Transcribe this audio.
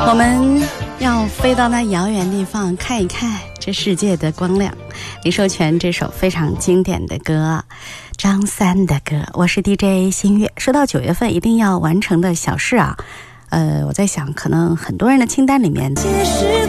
我们要飞到那遥远地方看一看这世界的光亮。李寿全这首非常经典的歌，张三的歌。我是 DJ 新月。说到9月份一定要完成的小事啊，我在想可能很多人的清单里面